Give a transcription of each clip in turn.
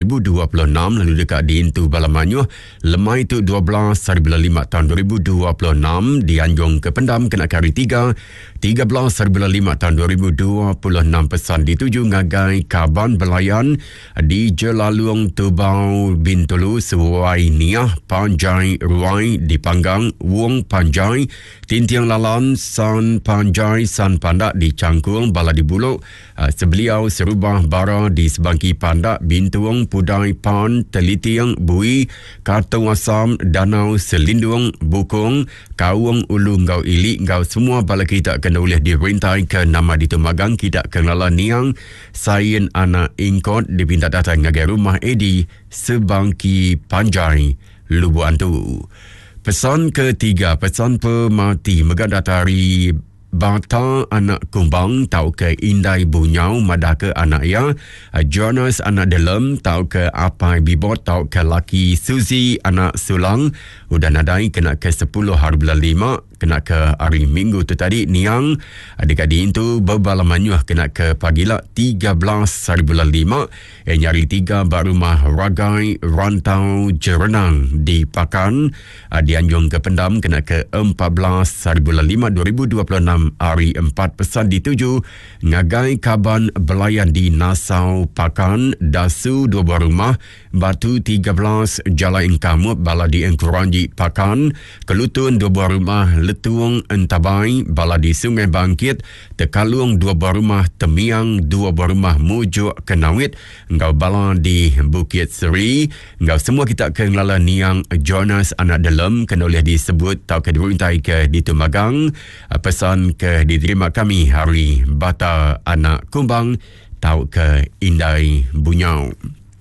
2026, lalu dekat di Intu Balamanyuh lemai tu 12 hari bulan 5 tahun 2026, di Anjong Kependam kena hari 13 hari bulan 5 tahun 2026, pesan dituju Ngagai Kaban Belayan di Jelalung Tubau Bintulu Suai Niah Panjai Ruai di Panggang Wong Panjai Tintiang Lalan San Panjai San Pandak di Cangkul Baladi Buluk Sebeliau Serubah Bara di Sebangki Pandak Bintuang Pudai Pan Telitiang Bui Kartong Asam Danau Selindung Bukung Kawung Ulu Ngau Ilik Ngau semua bala kita kena oleh dirintai ke nama di Tumagang kita kenala Niang Sayin Anak Ingkot dipinta datang ngagai rumah Edi Sebangki Panjai Lubu Antu. Pesan ketiga, pesan pemati Megadatari Bata anak kumbang tau ke Indai Bunyau madah ke anak ya Jonas anak dalam tau ke Apai Bibot tau ke laki Suzy anak Sulang udah nadai kena ke 10 hari bulan 5 kena ke hari Minggu tu tadi Niang adik-adik itu Berbalamanyuh kena ke pagila 13 hari bulan 5 nyari 3 Barumah Ragai Rantau Jerenang di Pakan di Anjong Kependam kena ke 14 hari bulan 5 2026 hari 4 pesan dituju Ngagai Kaban Belayan di Nasau Pakan Dasu 2 buah rumah Batu 13 Jalan Kamut Baladi Engkuranji Pakan Kelutun 2 buah rumah Letuang Entabai Baladi Sungai Bangkit Tekalung 2 buah rumah Temiang 2 buah rumah Mujuk Kenawit Ngau bala di Bukit Seri Ngau semua kita kenala Niang Jonas anak dalam kena boleh disebut tau ke dirintai ke di Tumagang pesan ke diterima kami hari Bata anak kumbang tau ke Indai Bunyau.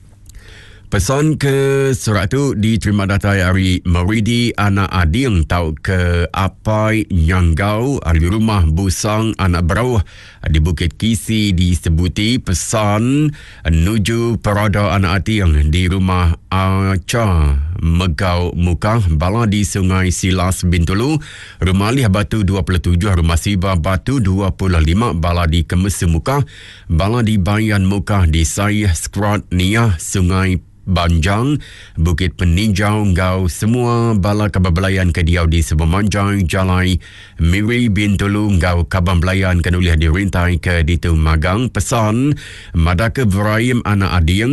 Pesan ke surat tu diterima datai hari Meridi anak Ading tau ke Apai Nyanggau di rumah Busang anak Berauh di Bukit Kisi disebuti pesan nuju Perada anak Ading di rumah Aca Megau Mukah bala di Sungai Silas Bintulu rumah Alih Batu 27 rumah Siba Batu 25 bala di Kemesu Mukah bala di Bayan Mukah di Sayah Skrat Niah Sungai Banjang, Bukit Peninjau, Ngau semua bala kabar belayan ke diau di Sebemanjang, Jalai, Miri Bintulu, Ngau kabar belayan kan boleh dirintai ke di Tumagang. Pesan, Madaka Berayim anak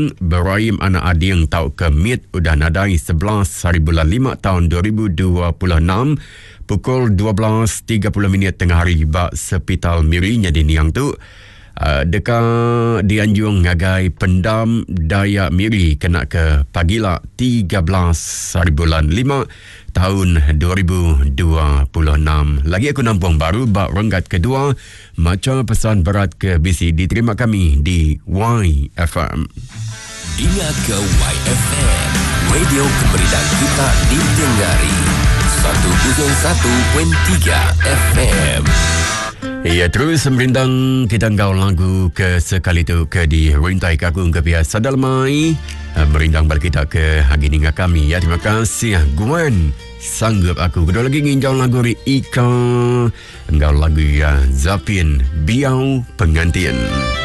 Ading tau ke Mit udah nadai 11 hari bulan 5 tahun 2026 pukul 12.30 tengah hari bak Sepital Miri nyadi niang tu. Dekat di Anjung Ngagai Pendam Dayak Miri kena ke pagila 13 hari bulan 5 tahun 2026. Lagi aku nampung baru bak renggat kedua macam pesan berat ke BC diterima kami di YFM. Dengar ke YFM, radio keberadaan kita di Tenggari 101.3 FM. Ya, terus merindang kita ngau lagu ke sekali tu ke di rintai kakung ke biasa dalmai merindang balik kita ke hari ni kami ya. Terima kasih Gwen sanggup aku kedua lagi nginjau lagu Ika ngau lagu ya Zapin Biau Pengantin.